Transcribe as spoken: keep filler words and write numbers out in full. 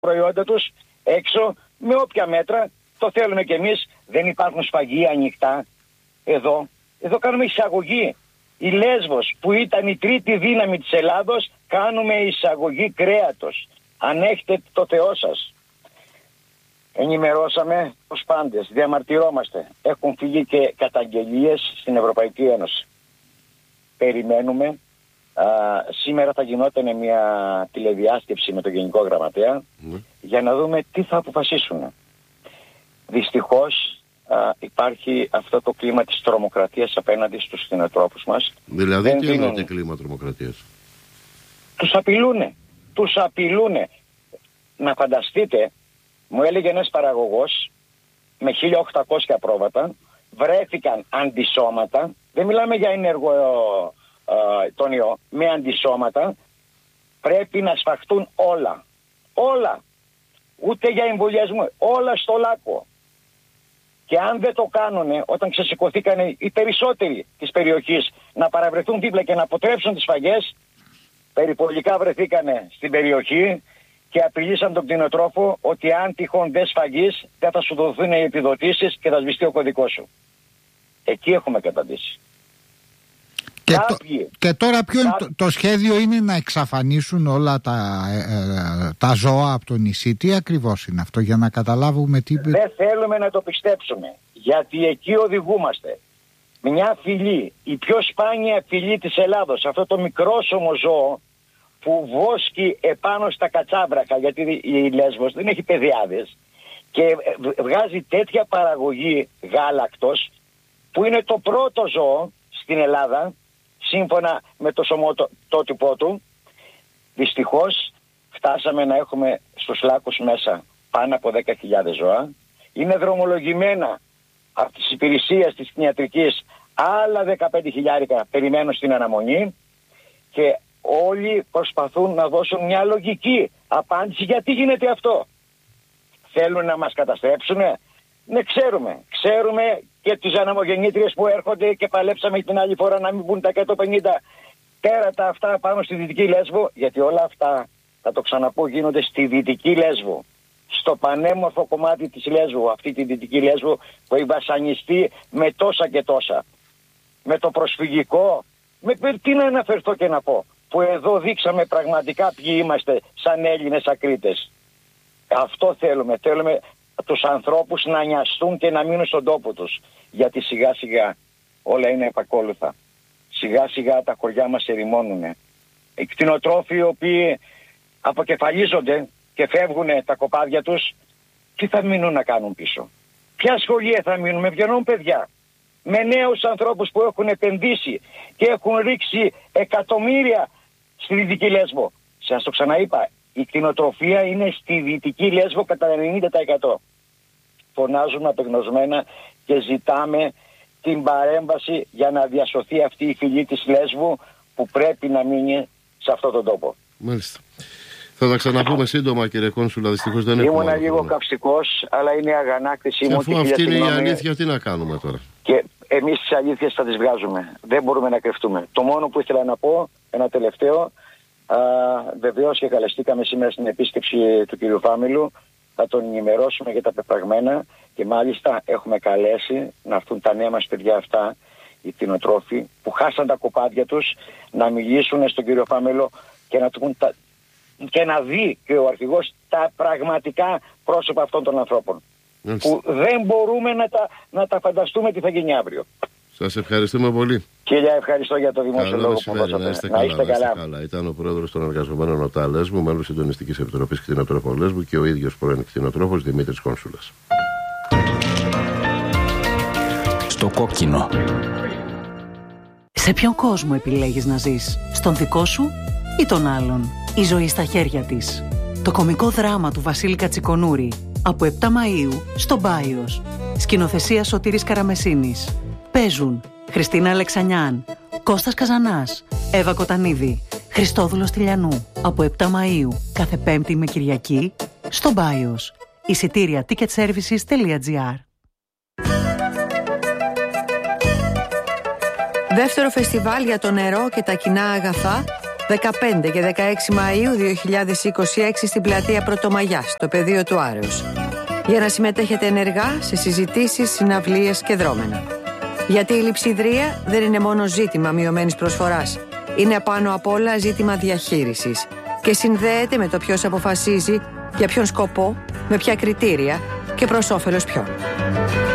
προϊόντα τους έξω με όποια μέτρα. Το θέλουμε κι εμείς. Δεν υπάρχουν σφαγεία ανοιχτά εδώ. Εδώ κάνουμε εισαγωγή. Η Λέσβος που ήταν η τρίτη δύναμη της Ελλάδος, κάνουμε εισαγωγή κρέατος. Αν έχετε το Θεό σας. Ενημερώσαμε τους πάντες, διαμαρτυρόμαστε. Έχουν φύγει και καταγγελίες στην Ευρωπαϊκή Ένωση. Περιμένουμε. Α, σήμερα θα γινόταν μια τηλεδιάσκεψη με τον Γενικό Γραμματέα mm. για να δούμε τι θα αποφασίσουν. Δυστυχώς α, υπάρχει αυτό το κλίμα της τρομοκρατίας απέναντι στους κτηνοτρόφους μας. Δηλαδή δεν τι δίνουν... είναι το κλίμα τρομοκρατίας? Τους απειλούνε. Τους απειλούνε. Να φανταστείτε, μου έλεγε ένας παραγωγός με χίλια οκτακόσια πρόβατα, βρέθηκαν αντισώματα, δεν μιλάμε για ενεργό ε, τον ιό, με αντισώματα, πρέπει να σφαχτούν όλα. Όλα. Ούτε για εμβολιασμό, όλα στο λάκκο. Και αν δεν το κάνουνε, όταν ξεσηκωθήκαν οι περισσότεροι της περιοχής να παραβρεθούν δίπλα και να αποτρέψουν τις σφαγές, περιπολικά βρεθήκανε στην περιοχή και απειλήσαν τον κτηνοτρόφο ότι αν τυχόν δεν σφαγείς δεν θα σου δοθούν οι επιδοτήσεις και θα σβηστεί ο κωδικός σου. Εκεί έχουμε καταντήσει. Και, το, και τώρα ποιο είναι το, το σχέδιο είναι να εξαφανίσουν όλα τα, ε, τα ζώα από το νησί? Τι ακριβώς είναι αυτό, για να καταλάβουμε τι... Δεν θέλουμε να το πιστέψουμε, γιατί εκεί οδηγούμαστε. Μια φυλή, η πιο σπάνια φυλή της Ελλάδος, αυτό το μικρόσωμο ζώο που βόσκει επάνω στα κατσάβρακα, γιατί η Λέσβος δεν έχει παιδιάδες και βγάζει τέτοια παραγωγή γάλακτος που είναι το πρώτο ζώο στην Ελλάδα σύμφωνα με το σωματότυπό του. Δυστυχώς φτάσαμε να έχουμε στους λάκκους μέσα πάνω από δέκα χιλιάδες ζώα. Είναι δρομολογημένα από τις υπηρεσίες της κτηνιατρικής άλλα δεκαπέντε χιλιάρικα περιμένουν στην αναμονή και όλοι προσπαθούν να δώσουν μια λογική απάντηση γιατί γίνεται αυτό. Θέλουν να μας καταστρέψουνε? Ναι, ξέρουμε. Ξέρουμε και τις αναμογεννήτριες που έρχονται και παλέψαμε την άλλη φορά να μην μπουν τα εκατόν πενήντα τέρατα αυτά πάνω στη Δυτική Λέσβο, γιατί όλα αυτά, θα το ξαναπώ, γίνονται στη Δυτική Λέσβο. Στο πανέμορφο κομμάτι της Λέσβου, αυτή τη Δυτική Λέσβο που έχει βασανιστεί με τόσα και τόσα. Με το προσφυγικό, με τι να αναφερθώ και να πω, που εδώ δείξαμε πραγματικά ποιοι είμαστε σαν Έλληνες ακρίτες. Αυτό θέλουμε, θέλουμε τους ανθρώπους να νοιαστούν και να μείνουν στον τόπο τους. Γιατί σιγά σιγά όλα είναι επακόλουθα. Σιγά σιγά τα χωριά μας ερημώνουνε. Οι κτηνοτρόφοι οι οποίοι αποκεφαλίζονται και φεύγουν τα κοπάδια τους, τι θα μείνουν να κάνουν πίσω? Ποια σχολεία θα μείνουν, με ποιον παιδιά? Με νέους ανθρώπους που έχουν επενδύσει και έχουν ρίξει εκατομμύρια στη Δυτική Λέσβο. Σας το ξαναείπα, η κτηνοτροφία είναι στη Δυτική Λέσβο κατά ενενήντα τοις εκατό. Φωνάζουμε απεγνωσμένα και ζητάμε την παρέμβαση για να διασωθεί αυτή η φυλή της Λέσβου που πρέπει να μείνει σε αυτόν τον τόπο. Μάλιστα. Θα τα ξαναπούμε σύντομα, κύριε Κόνσουλα. Δυστυχώς δεν έχουμε. Ήμουνα λίγο καυστικός, αλλά είναι η αγανάκτησή μου. Αφού αυτή είναι η αλήθεια, τι να κάνουμε τώρα? Και εμείς τις αλήθειες θα τις βγάζουμε. Δεν μπορούμε να κρυφτούμε. Το μόνο που ήθελα να πω, ένα τελευταίο, βεβαίως και καλεστήκαμε σήμερα στην επίσκεψη του κ. Φάμιλου. Θα τον ενημερώσουμε για τα πεπραγμένα και μάλιστα έχουμε καλέσει να έρθουν τα νέα μας παιδιά αυτά, οι κτηνοτρόφοι που χάσαν τα κοπάδια τους, να μιλήσουν στον κύριο Φάμελο και να, του, και να δει και ο αρχηγός τα πραγματικά πρόσωπα αυτών των ανθρώπων. Mm. Που δεν μπορούμε να τα, να τα φανταστούμε τι θα γίνει αύριο. Σας ευχαριστούμε πολύ. Κύριε, ευχαριστώ για το δημόσιο λόγο που δώσατε. Να είστε καλά. Να είστε καλά. καλά. Ήταν ο πρόεδρος των εργαζομένων ΟΤΑ Λέσβου, μέλος Συντονιστικής Επιτροπής Κτηνοτρόφων Λέσβου και ο ίδιος πρώην κτηνοτρόφος Δημήτρης Κόνσουλας. Στο κόκκινο. Σε ποιον κόσμο επιλέγεις να ζεις? Στον δικό σου ή τον άλλον? Η ζωή στα χέρια της. Το κωμικό δράμα του Βασίλη Κατσικονούρη. Από επτά Μαΐου στο Μπάιος. Σκηνοθεσία Σωτήρης Καραμεσίνης. Παίζουν Χριστίνα Αλεξανιάν, Κώστας Καζανάς, Εύα Κοτανίδη, Χριστόδουλος Τηλιανού. Από επτά Μαΐου κάθε Πέμπτη με Κυριακή στο Μπάιος. Εισιτήρια ticketservices τελεία gr. Δεύτερο φεστιβάλ για το νερό και τα κοινά αγαθά δεκαπέντε και δεκαέξι Μαΐου δύο χιλιάδες είκοσι έξι στην πλατεία Πρωτομαγιά, στο πεδίο του Άρεως, για να συμμετέχετε ενεργά σε συζητήσεις, συναυλίες και δρόμενα. Γιατί η λειψιδρία δεν είναι μόνο ζήτημα μειωμένης προσφοράς. Είναι πάνω απ' όλα ζήτημα διαχείρισης και συνδέεται με το ποιος αποφασίζει, για ποιον σκοπό, με ποια κριτήρια και προς όφελος ποιον.